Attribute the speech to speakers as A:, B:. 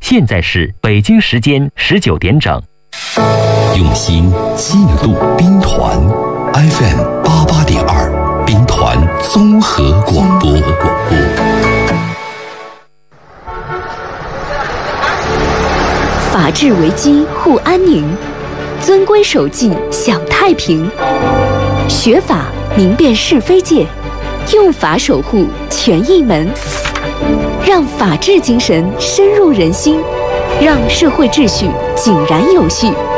A: 现在是北京时间19点整。
B: 用心记录兵团 FM88.2兵团综合广播。
C: 法治为基，护安宁；遵规守纪，享太平。学法明辨是非界，用法守护权益门。让法治精神深入人心，让社会秩序井然有序。